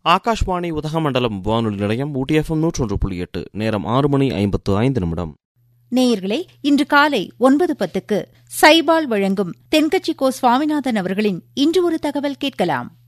ஆகாஷ்வாணி உதகமண்டலம் வானொலி நிலையம் ஊட்டி FM 101.8. நேரம் 6:55. நேயர்களே, இன்று காலை 9:10 சைபால் வழங்கும் தென்கட்சி கோ சுவாமிநாதன் அவர்களின் இன்று ஒரு தகவல் கேட்கலாம்.